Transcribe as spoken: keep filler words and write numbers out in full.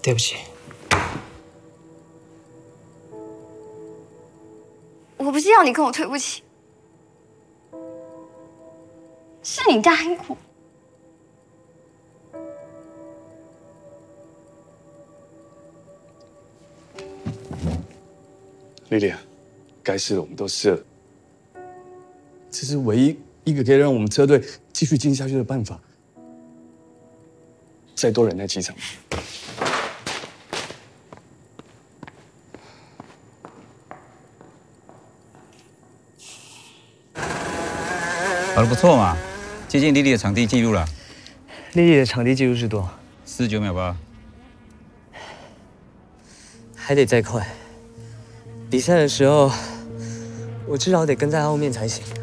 对不起。 我不是要你跟我对不起，是你答应我。 莉莉，该试的我们都试了，这是唯一一个可以让我们车队继续进下去的办法。再多忍耐几场。 跑得不错嘛，接近莉莉的场地纪录了。 莉莉的场地纪录是多少？ 四十九秒八， 还得再快。比赛的时候，我至少得跟在后面才行。